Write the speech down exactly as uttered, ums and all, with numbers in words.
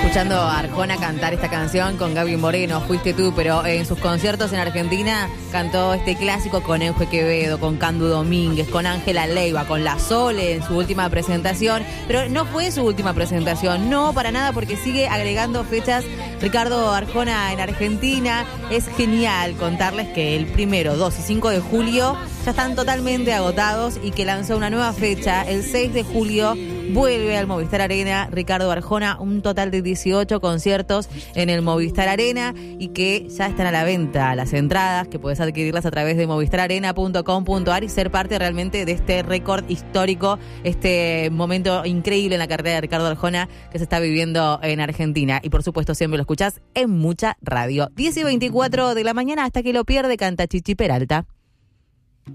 escuchando a Arjona cantar esta canción con Gaby Moreno, Fuiste Tú, pero en sus conciertos en Argentina cantó este clásico con Euge Quevedo, con Candu Domínguez, con Ángela Leiva, con La Sole en su última presentación, pero no fue su última presentación, no, para nada, porque sigue agregando fechas Ricardo Arjona en Argentina. Es genial contarles que el primero, dos y cinco de julio ya están totalmente agotados y que lanzó una nueva fecha, el seis de julio, vuelve al Movistar Arena Ricardo Arjona, un total de dieciocho conciertos en el Movistar Arena y que ya están a la venta las entradas, que puedes adquirirlas a través de movistar arena punto com punto a r y ser parte realmente de este récord histórico, este momento increíble en la carrera de Ricardo Arjona que se está viviendo en Argentina. Y por supuesto siempre lo escuchás en mucha radio. diez y veinticuatro de la mañana, hasta que lo pierde, canta Chichi Peralta.